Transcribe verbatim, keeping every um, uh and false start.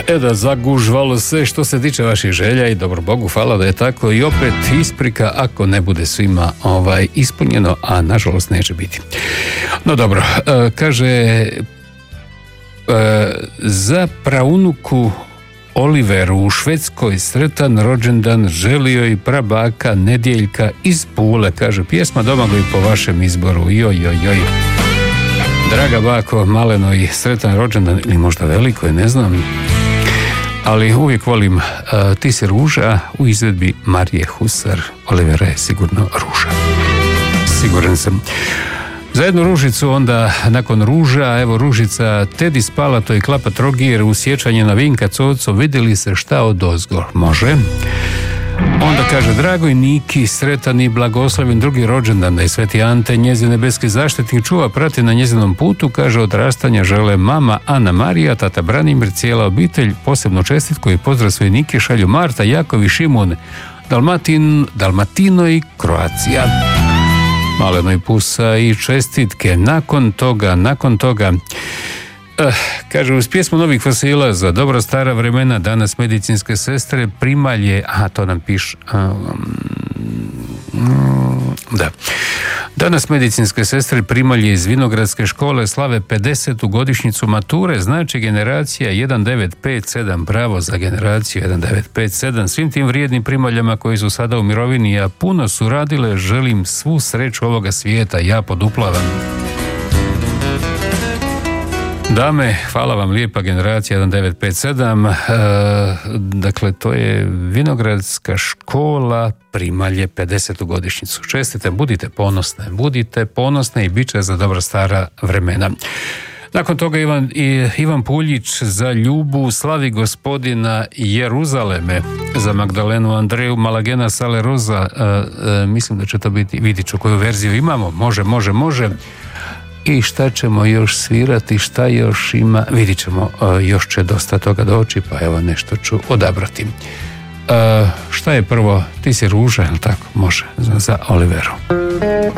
E da, zagužvalo se što se tiče vaših želja i dobro Bogu hvala da je tako i opet isprika ako ne bude svima ovaj ispunjeno, a nažalost neće biti. No dobro, e, kaže e, za praunuku Oliveru u Švedskoj sretan rođendan želio i prabaka Nedjeljka iz Pule, kaže pjesma Domagoj po vašem izboru. Joj, joj, joj. Draga bako, maleno i sretan rođendan, ili možda veliko, ne znam. Ali uvijek volim uh, Ti si ruža u izvedbi Marije Husar. Olivera je sigurno ruža. Siguran sam. Za jednu ružicu onda nakon ruža, evo ružica Tedi Spalato i Klapa Trogir u sjećanje na Vinka Coco, vidjeli se šta odozgo može. Onda kaže dragoj Niki, sretan i blagoslovljen drugi rođendan, da je Sveti Ante njezin nebeski zaštitnik čuva, prati na njezinom putu, kaže odrastanja žele mama Ana Marija, tata Branimir, cijela obitelj, posebno čestitku i pozdrav svoj Niki šalju Marta, Jakov i Šimun, Dalmatin, Dalmatino i Kroacija. Maleno i pusa i čestitke. Nakon toga, nakon toga Uh, kaže, uz pjesmu Novih fosila za dobra stara vremena danas medicinske sestre primalje, a to nam piše um, da danas medicinske sestre primalje iz Vinogradske škole slave pedesetu godišnjicu mature, znači generacija jedan devet pet sedam, bravo za generaciju jedan devet pet sedam, svim tim vrijednim primaljama koji su sada u mirovini, a puno su radile, želim svu sreću ovoga svijeta, ja poduplavam. Dame, hvala vam lijepa, generacija jedan devet pet sedam, e, dakle to je Vinogradska škola primalje pedesetu godišnjicu. Čestite, budite ponosne, budite ponosne i bit će za dobra stara vremena. Nakon toga Ivan, i, Ivan Puljić za Ljubu, slavi gospodina Jeruzaleme, za Magdalenu Andreju, Malagena Sale Roza, e, e, mislim da će to biti, vidit ću koju verziju imamo, može, može, može. I šta ćemo još svirati, šta još ima, vidit ćemo, još će dosta toga doći, pa evo nešto ću odabrati. E, šta je prvo, Ti si ruža, jel tako? Može, za, za Oliveru.